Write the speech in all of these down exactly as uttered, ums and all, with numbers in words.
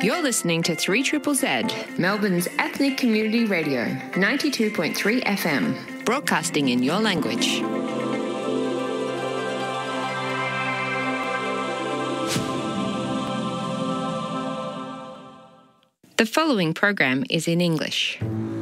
You're listening to three Z Z Z, Melbourne's ethnic community radio, ninety-two point three F M, broadcasting in your language. The following program is in English.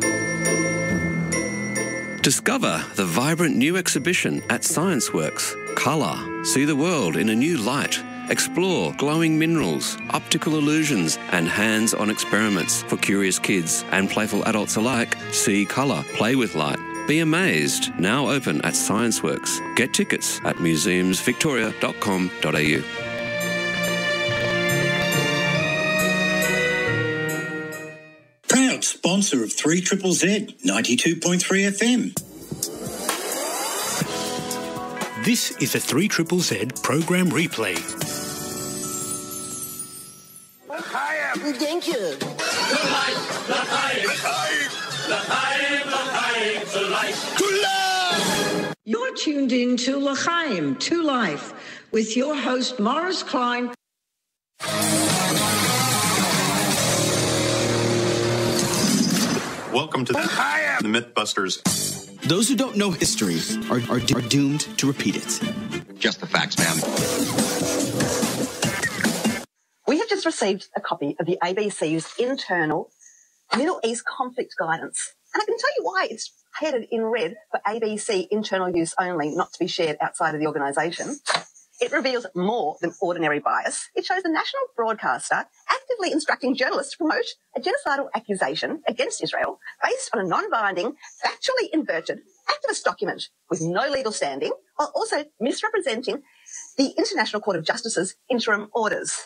Discover the vibrant new exhibition at ScienceWorks. Colour. See the world in a new light. Explore glowing minerals, optical illusions and hands-on experiments for curious kids and playful adults alike. See colour, play with light. Be amazed. Now open at ScienceWorks. Get tickets at museums victoria dot com dot a u. Proud sponsor of three Z Z Z, ninety-two point three F M. This is a three Z Z Z program replay. Thank you. You're tuned in to L'chaim, to Life, with your host Morris Klein. Welcome to the, the Mythbusters. Those who don't know history are, are, are doomed to repeat it. Just the facts, ma'am. We have just received a copy of the A B C's internal Middle East conflict guidance. And I can tell you why it's headed in red for A B C internal use only, not to be shared outside of the organisation. It reveals more than ordinary bias. It shows the national broadcaster actively instructing journalists to promote a genocidal accusation against Israel based on a non-binding, factually inverted activist document with no legal standing, while also misrepresenting the International Court of Justice's interim orders.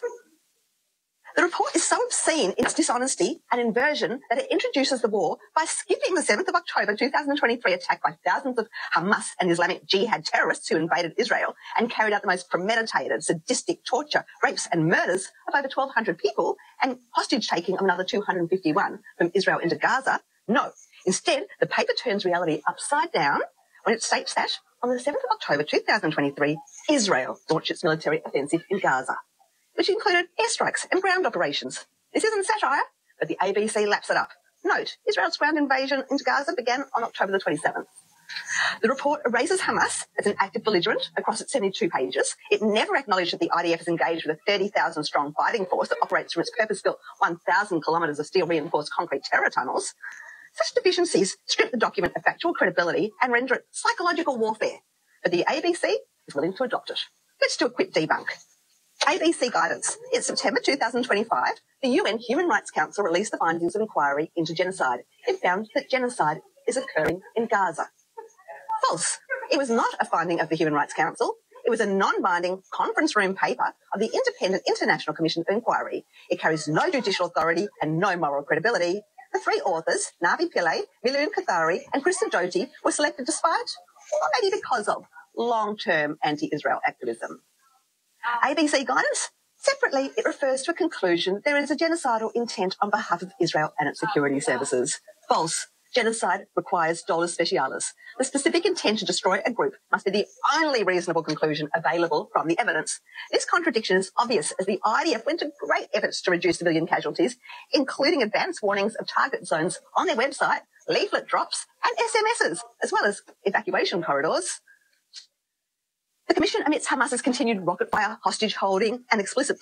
The report is so obscene in its dishonesty and inversion that it introduces the war by skipping the seventh of October two thousand twenty-three attack by thousands of Hamas and Islamic Jihad terrorists who invaded Israel and carried out the most premeditated, sadistic torture, rapes and murders of over twelve hundred people and hostage-taking of another two hundred fifty-one from Israel into Gaza. No. Instead, the paper turns reality upside down when it states that on the seventh of October two thousand twenty-three, Israel launched its military offensive in Gaza, which included airstrikes and ground operations. This isn't satire, but the A B C laps it up. Note, Israel's ground invasion into Gaza began on October the twenty-seventh. The report erases Hamas as an active belligerent across its seventy-two pages. It never acknowledged that the I D F is engaged with a thirty thousand strong fighting force that operates from its purpose-built one thousand kilometres of steel-reinforced concrete terror tunnels. Such deficiencies strip the document of factual credibility and render it psychological warfare. But the A B C is willing to adopt it. Let's do a quick debunk. A B C guidance. In September two thousand twenty-five, the U N Human Rights Council released the findings of inquiry into genocide. It found that genocide is occurring in Gaza. False. It was not a finding of the Human Rights Council. It was a non-binding conference room paper of the Independent International Commission of Inquiry. It carries no judicial authority and no moral credibility. The three authors, Navi Pillay, Milun Kathari and Kristen Doty, were selected despite, or maybe because of, long-term anti-Israel activism. A B C guidance. Separately, it refers to a conclusion that there is a genocidal intent on behalf of Israel and its security services. False. Genocide requires dolus specialis. The specific intent to destroy a group must be the only reasonable conclusion available from the evidence. This contradiction is obvious as the I D F went to great efforts to reduce civilian casualties, including advance warnings of target zones on their website, leaflet drops and S M Ses, as well as evacuation corridors. The Commission admits Hamas's continued rocket fire, hostage holding and explicit